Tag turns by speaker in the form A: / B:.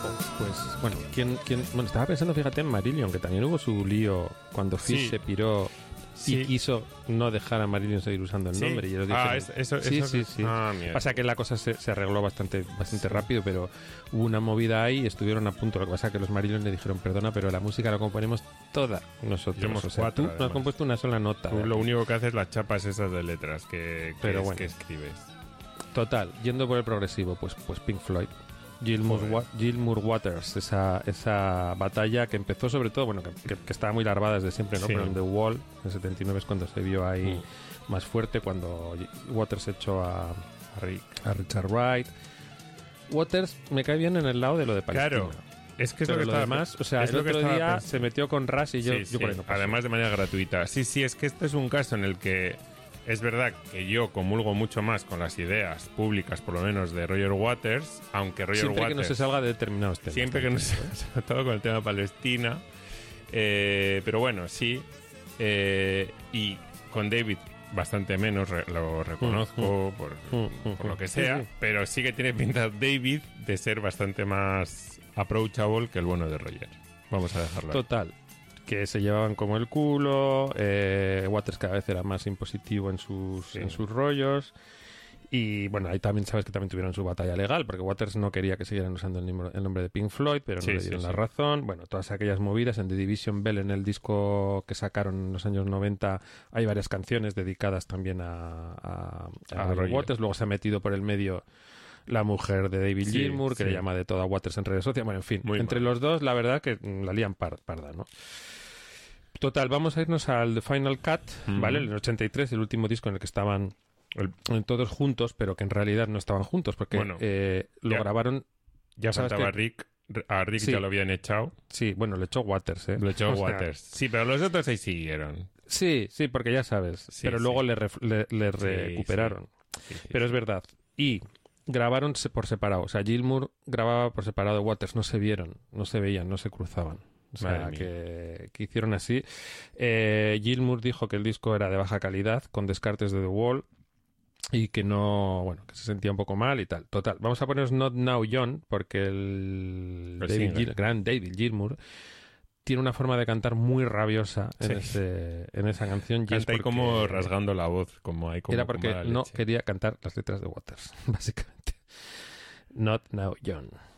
A: Pues, bueno, bueno, estaba pensando, fíjate, en Marillion, que también hubo su lío cuando Fish se piró y quiso no dejar a Marillion seguir usando el nombre. Y ellos dijeron, sí. Pasa que la cosa se arregló bastante rápido, pero hubo una movida ahí y estuvieron a punto. Lo que pasa es que los Marillion le dijeron, perdona, pero la música la componemos toda nosotros. O sea, tú no has compuesto una sola nota.
B: Tú lo único que haces es las chapas esas de letras que escribes.
A: Total, yendo por el progresivo, pues Pink Floyd. Gilmour Waters, esa batalla que empezó sobre todo, bueno, que estaba muy larvada desde siempre, ¿no? Pero en The Wall, en 79 es cuando se vio ahí más fuerte, cuando Waters echó a Richard Wright. Waters me cae bien en el lado de lo de Palestina.
B: Claro, es que es lo que
A: demás, o sea, el otro día se metió con Rush y yo por ahí no paso.
B: Además de manera gratuita. Sí, es que este es un caso en el que es verdad que yo comulgo mucho más con las ideas públicas, por lo menos, de Roger Waters, aunque Roger
A: siempre
B: Waters...
A: que no se salga de determinados temas.
B: Siempre que no se salga, todo con el tema de Palestina. Pero bueno, sí. Y con David bastante menos, lo reconozco, por lo que sea. Sí. Pero sí que tiene pinta David de ser bastante más approachable que el bueno de Roger. Vamos a dejarlo ahí.
A: Total. Que se llevaban como el culo, Waters cada vez era más impositivo en sus rollos, y bueno, ahí también sabes que también tuvieron su batalla legal, porque Waters no quería que siguieran usando el nombre de Pink Floyd, pero no le dieron la razón. Bueno, todas aquellas movidas. En The Division Bell, en el disco que sacaron en los años 90, hay varias canciones dedicadas también a Roger Waters. Luego se ha metido por el medio la mujer de David Gilmour, que le llama de todo a Waters en redes sociales. Bueno, en fin, entre los dos, la verdad que la lían parda, ¿no? Total, vamos a irnos al The Final Cut, ¿vale? El 83, el último disco en el que estaban todos juntos, pero que en realidad no estaban juntos, porque lo grabaron...
B: Ya faltaba Rick. A Rick ya lo habían echado.
A: Sí, bueno, lo echó Waters, ¿eh?
B: Lo echó Waters. Sí, pero los otros ahí siguieron.
A: Sí, porque ya sabes. Pero luego le recuperaron.
B: Sí.
A: Pero es verdad. Y grabaron por separado. O sea, Gilmour grababa por separado de Waters. No se vieron, no se veían, no se cruzaban. O sea, que hicieron así. Gilmour dijo que el disco era de baja calidad, con descartes de The Wall, y que que se sentía un poco mal y tal. Total, vamos a ponernos Not Now John, porque el gran David Gilmour tiene una forma de cantar muy rabiosa en esa canción.
B: Canta ahí como rasgando la voz,
A: era porque no quería cantar las letras de Waters, básicamente. Not Now John.